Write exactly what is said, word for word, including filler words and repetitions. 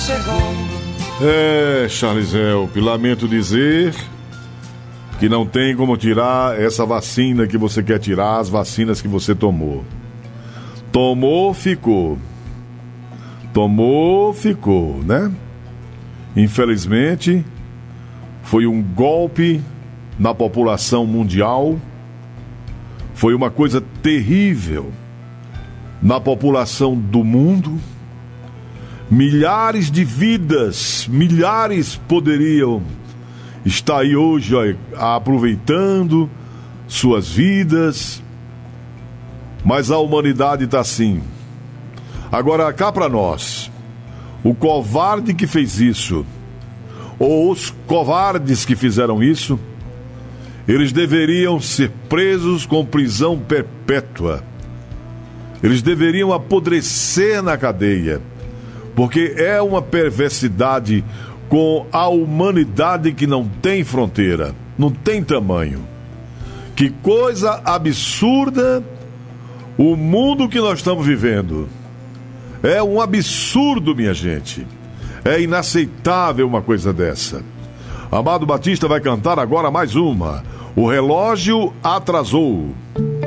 chegou. É, Charles Help, lamento dizer que não tem como tirar essa vacina que você quer tirar, as vacinas que você tomou. Tomou, ficou. Tomou, ficou, né? Infelizmente, foi um golpe na população mundial. Foi uma coisa terrível na população do mundo. Milhares de vidas, milhares poderiam estar aí hoje ó, aproveitando suas vidas, mas a humanidade está assim. Agora, cá para nós, o covarde que fez isso, ou os covardes que fizeram isso, eles deveriam ser presos com prisão perpétua. Eles deveriam apodrecer na cadeia, porque é uma perversidade com a humanidade que não tem fronteira, não tem tamanho. Que coisa absurda o mundo que nós estamos vivendo. É um absurdo, minha gente. É inaceitável uma coisa dessa. Amado Batista vai cantar agora mais uma. O relógio atrasou.